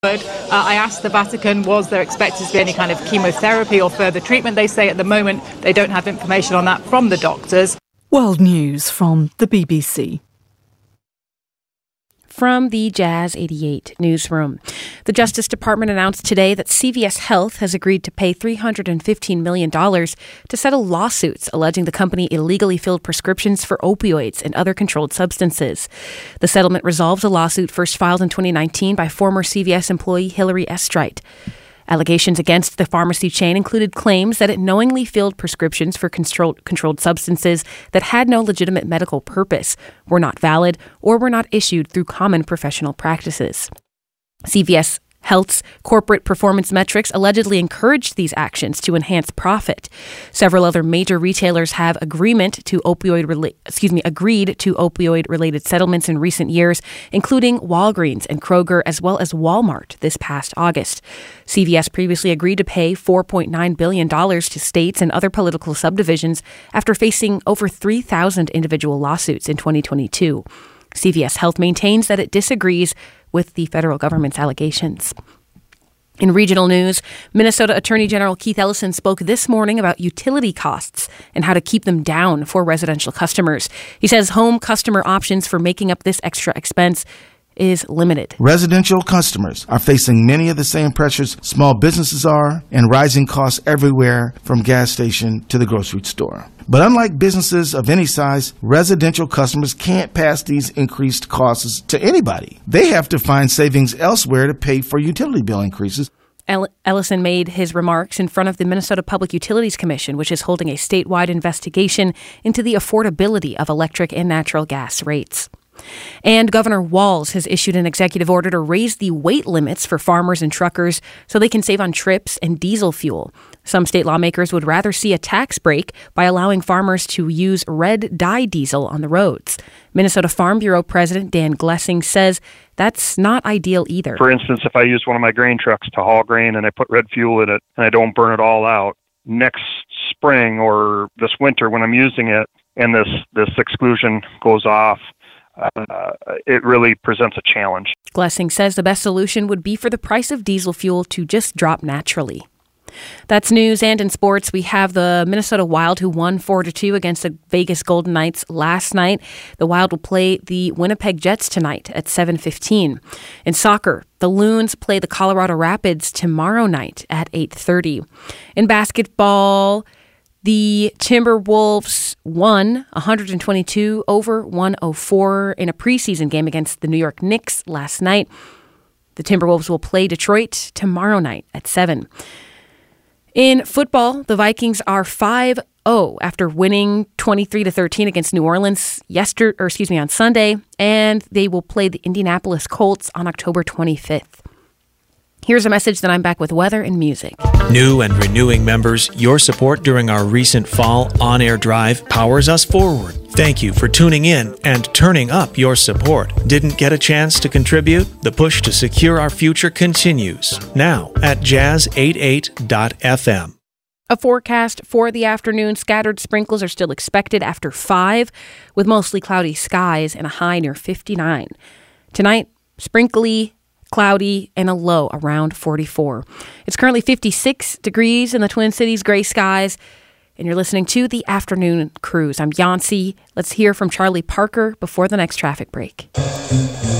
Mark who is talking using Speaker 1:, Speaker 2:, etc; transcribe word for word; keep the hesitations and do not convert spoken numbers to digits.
Speaker 1: Uh, I asked the Vatican, was there expected to be any kind of chemotherapy or further treatment? They say at the moment they don't have information on that from the doctors.
Speaker 2: World News from the B B C.
Speaker 3: From the Jazz eighty-eight newsroom. The Justice Department announced today that C V S Health has agreed to pay three hundred fifteen million dollars to settle lawsuits alleging the company illegally filled prescriptions for opioids and other controlled substances. The settlement resolves a lawsuit first filed in twenty nineteen by former C V S employee Hillary Estrite. Allegations against the pharmacy chain included claims that it knowingly filled prescriptions for controlled, controlled substances that had no legitimate medical purpose, were not valid, or were not issued through common professional practices. C V S Health's corporate performance metrics allegedly encouraged these actions to enhance profit. Several other major retailers have agreement to opioid rela- excuse me, agreed to opioid-related settlements in recent years, including Walgreens and Kroger, as well as Walmart this past August. C V S previously agreed to pay four point nine billion dollars to states and other political subdivisions after facing over three thousand individual lawsuits in twenty twenty-two. C V S Health maintains that it disagrees with the federal government's allegations. In regional news, Minnesota Attorney General Keith Ellison spoke this morning about utility costs and how to keep them down for residential customers. He says home customer options for making up this extra expense is limited.
Speaker 4: Residential customers are facing many of the same pressures small businesses are, and rising costs everywhere from gas station to the grocery store. But unlike businesses of any size, residential customers can't pass these increased costs to anybody. They have to find savings elsewhere to pay for utility bill increases.
Speaker 3: Ellison made his remarks in front of the Minnesota Public Utilities Commission, which is holding a statewide investigation into the affordability of electric and natural gas rates. And Governor Walz has issued an executive order to raise the weight limits for farmers and truckers so they can save on trips and diesel fuel. Some state lawmakers would rather see a tax break by allowing farmers to use red dye diesel on the roads. Minnesota Farm Bureau President Dan Glessing says that's not ideal either.
Speaker 5: For instance, if I use one of my grain trucks to haul grain and I put red fuel in it and I don't burn it all out, next spring or this winter when I'm using it and this, this exclusion goes off, Uh, it really presents a challenge.
Speaker 3: Glessing says the best solution would be for the price of diesel fuel to just drop naturally. That's news. And in sports, we have the Minnesota Wild, who won four to two against the Vegas Golden Knights last night. The Wild will play the Winnipeg Jets tonight at seven fifteen. In soccer, the Loons play the Colorado Rapids tomorrow night at eight thirty. In basketball, the Timberwolves won one twenty-two over one oh four in a preseason game against the New York Knicks last night. The Timberwolves will play Detroit tomorrow night at seven. In football, the Vikings are five oh after winning twenty-three to thirteen against New Orleans yesterday, or excuse me, on Sunday, and they will play the Indianapolis Colts on October twenty-fifth. Here's a message that I'm back with weather and music.
Speaker 6: New and renewing members, your support during our recent fall on-air drive powers us forward. Thank you for tuning in and turning up your support. Didn't get a chance to contribute? The push to secure our future continues now at jazz eighty-eight dot f m.
Speaker 3: A forecast for the afternoon. Scattered sprinkles are still expected after five, with mostly cloudy skies and a high near fifty-nine. Tonight, sprinkly, cloudy, and a low around forty-four. It's currently fifty-six degrees in the Twin Cities, gray skies, and you're listening to The Afternoon Cruise. I'm Yancey. Let's hear from Charlie Parker before the next traffic break.